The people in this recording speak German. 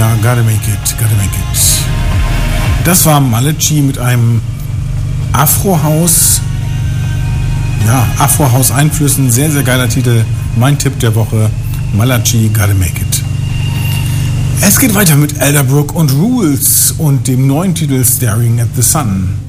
Ja, gotta make it, gotta make it. Das war Malachi mit einem Afro-House, ja, Afro-House-Einflüssen. Sehr, sehr geiler Titel. Mein Tipp der Woche, Malachi, gotta make it. Es geht weiter mit Elderbrook und Rules und dem neuen Titel Staring at the Sun.